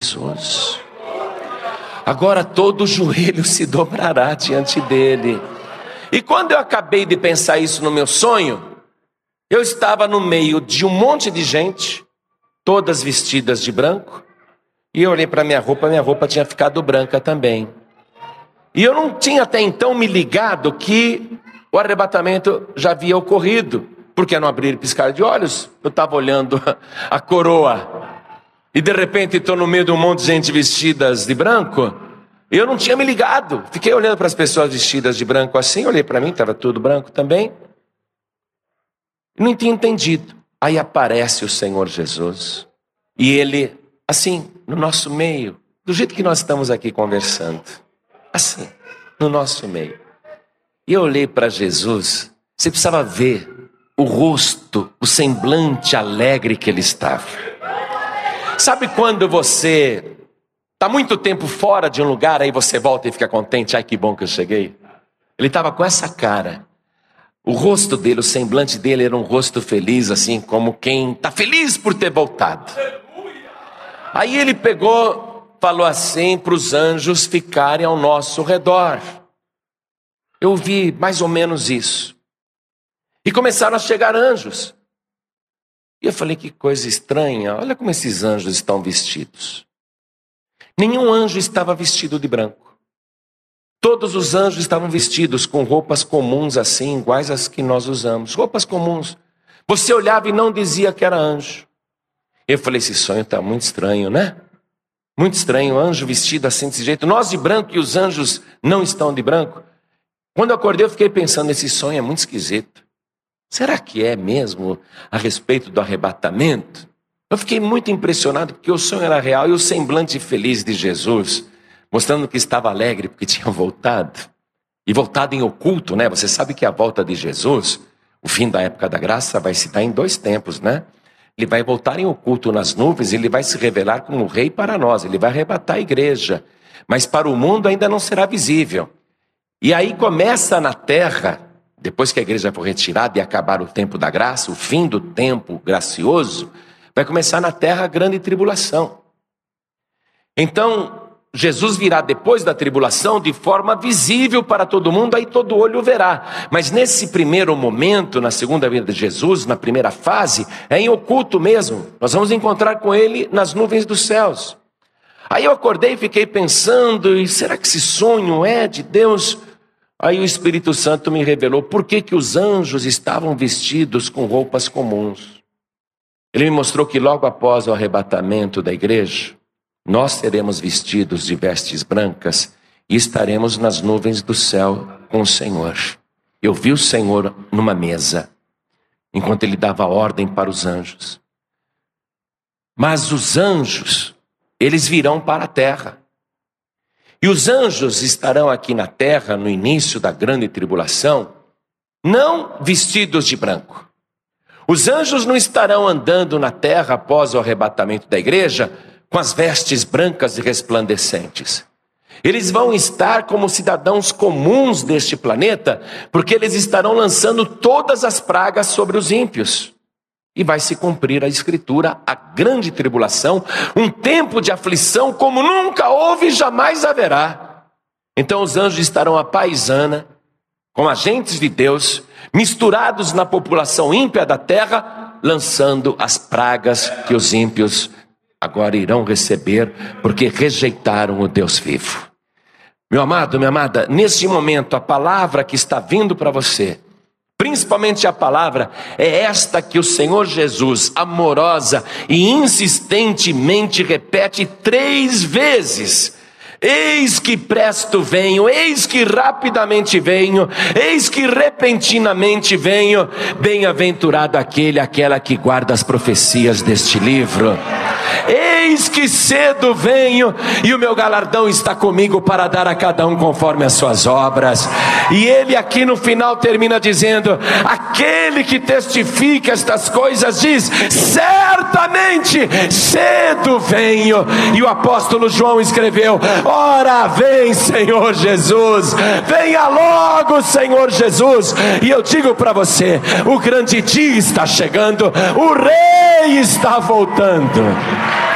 Jesus. Agora todo joelho se dobrará diante dele. E quando eu acabei de pensar isso no meu sonho, eu estava no meio de um monte de gente, todas vestidas de branco, e eu olhei para minha roupa tinha ficado branca também. E eu não tinha até então me ligado que o arrebatamento já havia ocorrido, porque não abrir e piscar de olhos, eu estava olhando a coroa, e de repente estou no meio de um monte de gente vestidas de branco, e eu não tinha me ligado, fiquei olhando para as pessoas vestidas de branco assim, olhei para mim, estava tudo branco também, não tinha entendido. Aí aparece o Senhor Jesus, e Ele, assim, no nosso meio, do jeito que nós estamos aqui conversando, assim, no nosso meio. E eu olhei para Jesus, você precisava ver o rosto, o semblante alegre que Ele estava. Sabe quando você está muito tempo fora de um lugar, aí você volta e fica contente, ai que bom que eu cheguei? Ele estava com essa cara. O rosto dele, o semblante dele era um rosto feliz, assim como quem está feliz por ter voltado. Aí ele pegou, falou assim para os anjos ficarem ao nosso redor. Eu vi mais ou menos isso. E começaram a chegar anjos. E eu falei, que coisa estranha, olha como esses anjos estão vestidos. Nenhum anjo estava vestido de branco. Todos os anjos estavam vestidos com roupas comuns assim, iguais às que nós usamos. Roupas comuns. Você olhava e não dizia que era anjo. Eu falei, esse sonho está muito estranho, né? Muito estranho, anjo vestido assim desse jeito. Nós de branco e os anjos não estão de branco. Quando eu acordei eu fiquei pensando, esse sonho é muito esquisito. Será que é mesmo a respeito do arrebatamento? Eu fiquei muito impressionado porque o sonho era real e o semblante feliz de Jesus, mostrando que estava alegre porque tinha voltado. E voltado em oculto, né? Você sabe que a volta de Jesus, o fim da época da graça, vai se dar em 2 tempos, né? Ele vai voltar em oculto nas nuvens, ele vai se revelar como rei para nós, ele vai arrebatar a igreja. Mas para o mundo ainda não será visível. E aí começa na terra, depois que a igreja for retirada e acabar o tempo da graça, o fim do tempo gracioso, vai começar na terra a grande tribulação. Então, Jesus virá depois da tribulação de forma visível para todo mundo, aí todo olho verá. Mas nesse primeiro momento, na segunda vinda de Jesus, na primeira fase, é em oculto mesmo. Nós vamos encontrar com Ele nas nuvens dos céus. Aí eu acordei e fiquei pensando, e será que esse sonho é de Deus? Aí o Espírito Santo me revelou por que os anjos estavam vestidos com roupas comuns. Ele me mostrou que logo após o arrebatamento da igreja, nós seremos vestidos de vestes brancas e estaremos nas nuvens do céu com o Senhor. Eu vi o Senhor numa mesa, enquanto Ele dava ordem para os anjos. Mas os anjos, eles virão para a terra. E os anjos estarão aqui na terra no início da grande tribulação, não vestidos de branco. Os anjos não estarão andando na terra após o arrebatamento da igreja com as vestes brancas e resplandecentes. Eles vão estar como cidadãos comuns deste planeta, porque eles estarão lançando todas as pragas sobre os ímpios. E vai se cumprir a escritura, a grande tribulação, um tempo de aflição como nunca houve e jamais haverá. Então os anjos estarão à paisana, como agentes de Deus, misturados na população ímpia da terra, lançando as pragas que os ímpios agora irão receber, porque rejeitaram o Deus vivo. Meu amado, minha amada, neste momento a palavra que está vindo para você, principalmente a palavra, é esta que o Senhor Jesus, amorosa e insistentemente repete 3 vezes. Eis que presto venho, eis que rapidamente venho, eis que repentinamente venho. Bem-aventurado aquela que guarda as profecias deste livro. Eis que cedo venho e o meu galardão está comigo para dar a cada um conforme as suas obras. E ele aqui no final termina dizendo, aquele que testifica estas coisas diz, certamente cedo venho. E o apóstolo João escreveu, ora vem Senhor Jesus, venha logo Senhor Jesus. E eu digo para você, o grande dia está chegando, o rei está voltando.